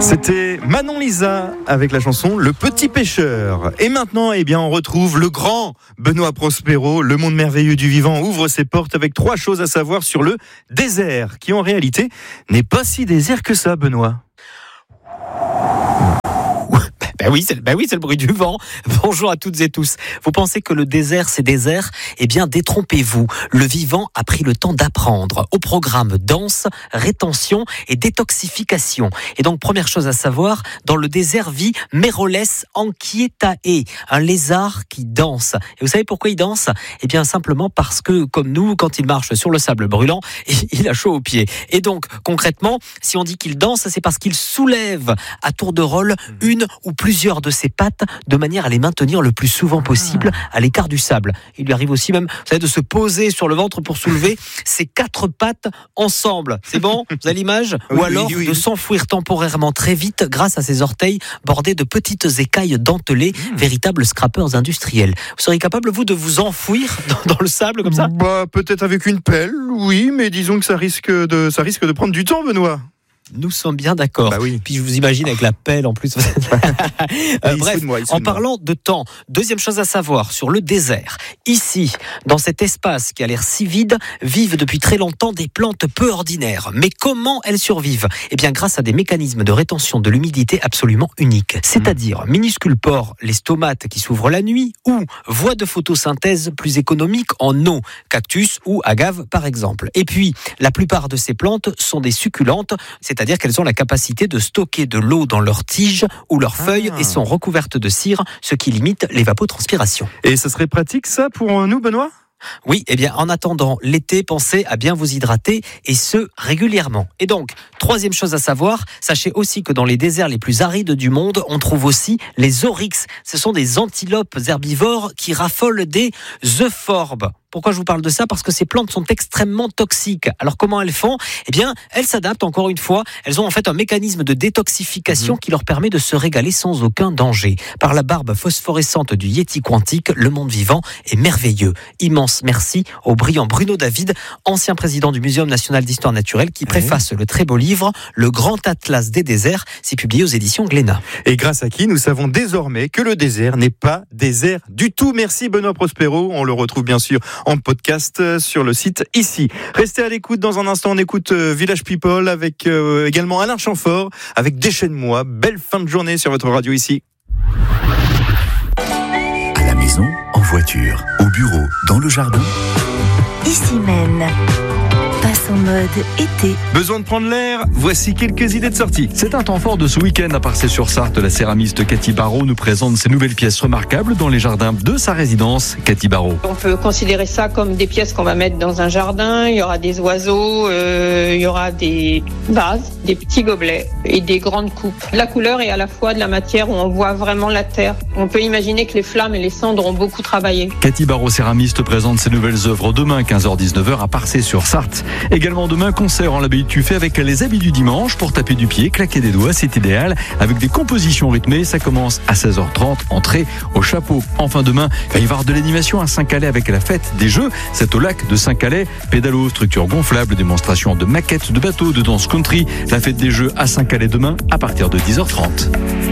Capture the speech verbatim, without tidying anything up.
C'était Manon Lisa avec la chanson Le Petit Pêcheur. Et maintenant, eh bien, on retrouve le grand Benoît Prospero. Le monde merveilleux du vivant ouvre ses portes avec trois choses à savoir sur le désert, qui en réalité n'est pas si désert que ça, Benoît. Ben oui, c'est, ben oui, c'est le bruit du vent. Bonjour à toutes et tous. Vous pensez que le désert, c'est désert ? Eh bien, détrompez-vous. Le vivant a pris le temps d'apprendre. Au programme danse, rétention et détoxification. Et donc, première chose à savoir, dans le désert vit Meroles anquietae, un lézard qui danse. Et vous savez pourquoi il danse ? Eh bien, simplement parce que, comme nous, quand il marche sur le sable brûlant, il a chaud aux pieds. Et donc, concrètement, si on dit qu'il danse, c'est parce qu'il soulève à tour de rôle une ou plusieurs de ses pattes de manière à les maintenir le plus souvent possible à l'écart du sable. Il lui arrive aussi même, vous savez, de se poser sur le ventre pour soulever ses quatre pattes ensemble. C'est bon ? Vous avez l'image ? Oui, Ou alors oui, oui. de s'enfouir temporairement très vite grâce à ses orteils bordés de petites écailles dentelées, mmh. véritables scrappers industriels. Vous seriez capable, vous, de vous enfouir dans, dans le sable comme ça ? Bah, peut-être avec une pelle, oui, mais disons que ça risque de, ça risque de prendre du temps, Benoît. Nous sommes bien d'accord. Bah oui. Puis je vous imagine avec la pelle en plus. euh, bref, moi, en parlant de temps, deuxième chose à savoir sur le désert. Ici, dans cet espace qui a l'air si vide, vivent depuis très longtemps des plantes peu ordinaires. Mais comment elles survivent ? Eh bien, grâce à des mécanismes de rétention de l'humidité absolument uniques. C'est-à-dire minuscules pores, les stomates qui s'ouvrent la nuit, ou voies de photosynthèse plus économiques en eau, cactus ou agave par exemple. Et puis, la plupart de ces plantes sont des succulentes, c'est c'est-à-dire qu'elles ont la capacité de stocker de l'eau dans leurs tiges ou leurs feuilles ah. et sont recouvertes de cire, ce qui limite l'évapotranspiration. Et ce serait pratique ça pour nous, Benoît ? Oui, eh bien, en attendant l'été, pensez à bien vous hydrater et ce, régulièrement. Et donc, troisième chose à savoir, sachez aussi que dans les déserts les plus arides du monde, on trouve aussi les oryx. Ce sont des antilopes herbivores qui raffolent des euphorbes. Pourquoi je vous parle de ça ? Parce que ces plantes sont extrêmement toxiques. Alors comment elles font ? Eh bien, elles s'adaptent encore une fois. Elles ont en fait un mécanisme de détoxification mmh. qui leur permet de se régaler sans aucun danger. Par la barbe phosphorescente du Yéti quantique, le monde vivant est merveilleux. Immense merci au brillant Bruno David, ancien président du Muséum national d'histoire naturelle, qui préface mmh. le très beau livre « Le grand atlas des déserts ». C'est publié aux éditions Glénat. Et grâce à qui nous savons désormais que le désert n'est pas désert du tout. Merci Benoît Prospero. On le retrouve bien sûr en podcast sur le site ici. Restez à l'écoute. Dans un instant, on écoute Village People avec euh, également Alain Chamfort avec Déchaîne-moi. Belle fin de journée sur votre radio ici. À la maison, en voiture, au bureau, dans le jardin. Ici Maine. Passe en mode été. Besoin de prendre l'air ? Voici quelques idées de sortie. C'est un temps fort de ce week-end à Parçay-sur-Sarthe. La céramiste Cathy Barrault nous présente ses nouvelles pièces remarquables dans les jardins de sa résidence. Cathy Barrault. On peut considérer ça comme des pièces qu'on va mettre dans un jardin. Il y aura des oiseaux, euh, il y aura des vases, des petits gobelets et des grandes coupes. La couleur est à la fois de la matière où on voit vraiment la terre. On peut imaginer que les flammes et les cendres ont beaucoup travaillé. Cathy Barrault, céramiste, présente ses nouvelles œuvres demain, quinze heures dix-neuf heures à Parçay-sur-Sarthe. Également demain, concert en l'abbaye de Tuffet avec les habits du dimanche pour taper du pied, claquer des doigts, c'est idéal. Avec des compositions rythmées, ça commence à seize heures trente, entrée au chapeau. Enfin demain, il va y avoir de l'animation à Saint-Calais avec la fête des Jeux. C'est au lac de Saint-Calais. Pédalo, structure gonflable, démonstration de maquettes de bateaux, de danse country. La fête des Jeux à Saint-Calais demain à partir de dix heures trente.